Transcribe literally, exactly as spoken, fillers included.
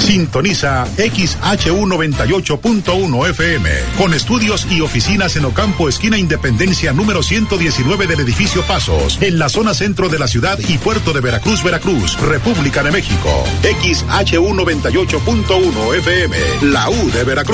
Sintoniza X H U noventa y ocho punto uno F M, con estudios y oficinas en Ocampo, esquina Independencia, número ciento diecinueve del edificio Pasos, en la zona centro de la ciudad y puerto de Veracruz, Veracruz, República de México. X H U noventa y ocho punto uno F M, la U de Veracruz.